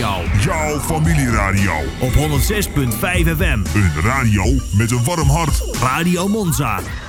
familieradio. Jouw familieradio. Op 106.5 FM. Een radio met een warm hart. Radio Monza.